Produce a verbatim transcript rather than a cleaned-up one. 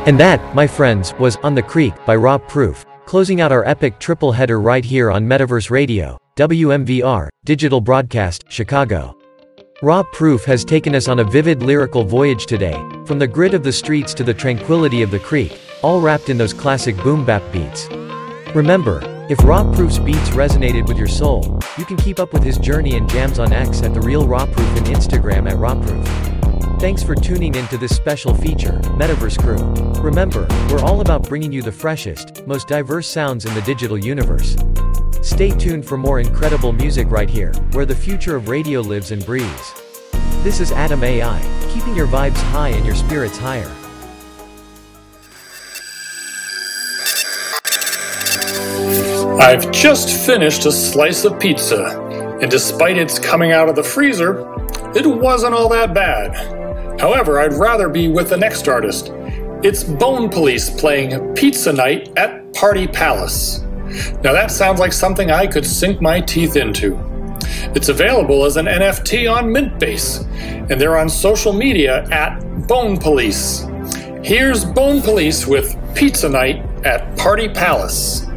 And that, my friends, was On the Creek by Rob Proof, closing out our epic triple header right here on Metaverse Radio, W M V R, Digital Broadcast, Chicago. Rob Proof has taken us on a vivid lyrical voyage today, from the grit of the streets to the tranquility of the creek, all wrapped in those classic boom-bap beats. Remember, if Rob Proof's beats resonated with your soul, you can keep up with his journey and jams on X at The Real Rob Proof and Instagram at Rob Proof. Thanks for tuning in to this special feature, Metaverse Crew. Remember, we're all about bringing you the freshest, most diverse sounds in the digital universe. Stay tuned for more incredible music right here, where the future of radio lives and breathes. This is Adam A I, keeping your vibes high and your spirits higher. I've just finished a slice of pizza, and despite its coming out of the freezer, it wasn't all that bad. However, I'd rather be with the next artist. It's Bone Police playing Pizza Night at Party Palace. Now that sounds like something I could sink my teeth into. It's available as an N F T on Mintbase, and they're on social media at Bone Police. Here's Bone Police with Pizza Night at Party Palace.